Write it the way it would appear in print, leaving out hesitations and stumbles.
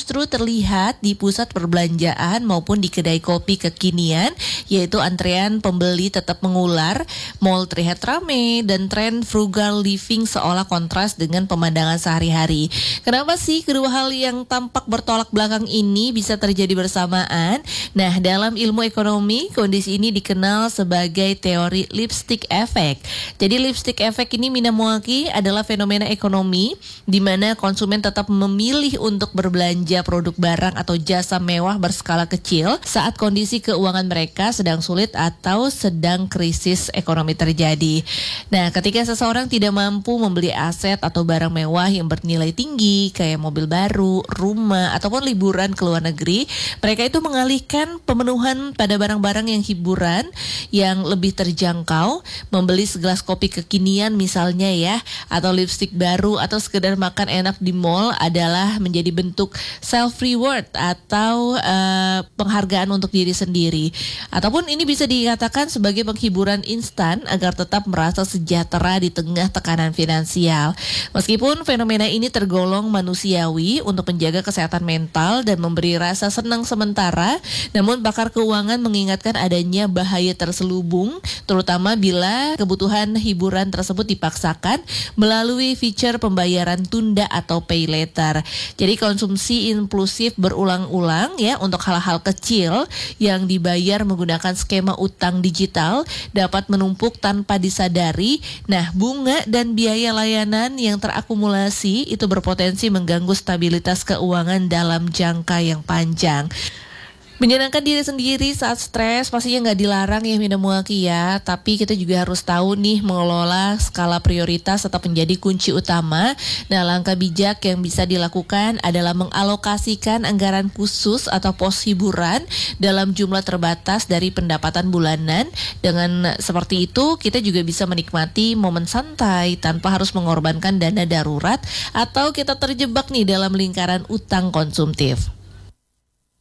justru terlihat di pusat perbelanjaan maupun di kedai kopi kekinian, yaitu antrean pembeli tetap mengular, mall terlihat ramai, dan tren frugal living seolah kontras dengan pemandangan sehari-hari. Kenapa sih kedua hal yang tampak bertolak belakang ini bisa terjadi bersamaan? Nah, dalam ilmu ekonomi, kondisi ini dikenal sebagai teori lipstick effect. Jadi lipstick effect ini Minamoaki adalah fenomena ekonomi di mana konsumen tetap memilih untuk berbelanja produk barang atau jasa mewah berskala kecil saat kondisi keuangan mereka sedang sulit atau sedang krisis ekonomi terjadi. Nah, ketika seseorang tidak mampu membeli aset atau barang mewah yang bernilai tinggi kayak mobil baru, rumah, ataupun liburan ke luar negeri, mereka itu mengalihkan pemenuhan pada barang-barang yang hiburan yang lebih terjangkau, membeli segelas kopi kekinian misalnya ya, atau lipstick baru, atau sekedar makan enak di mall adalah menjadi bentuk self-reward atau penghargaan untuk diri sendiri. Ataupun ini bisa dikatakan sebagai penghiburan instan agar tetap merasa sejahtera di tengah tekanan finansial. Meskipun fenomena ini tergolong manusiawi untuk menjaga kesehatan mental dan memberi rasa senang sementara, namun pakar keuangan mengingatkan adanya bahaya terselubung, terutama bila kebutuhan hiburan tersebut dipaksakan melalui fitur pembayaran tunda atau pay later. Jadi konsumsi impulsif berulang-ulang ya untuk hal-hal kecil yang dibayar menggunakan skema utang digital dapat menumpuk tanpa disadari. Nah, bunga dan biaya layanan yang terakumulasi itu berpotensi mengganggu stabilitas keuangan dalam jangka yang panjang. Menyenangkan diri sendiri saat stres pastinya nggak dilarang ya Minamoaki ya, tapi kita juga harus tahu nih mengelola skala prioritas tetap menjadi kunci utama. Nah, langkah bijak yang bisa dilakukan adalah mengalokasikan anggaran khusus atau pos hiburan dalam jumlah terbatas dari pendapatan bulanan. Dengan seperti itu kita juga bisa menikmati momen santai tanpa harus mengorbankan dana darurat atau kita terjebak nih dalam lingkaran utang konsumtif.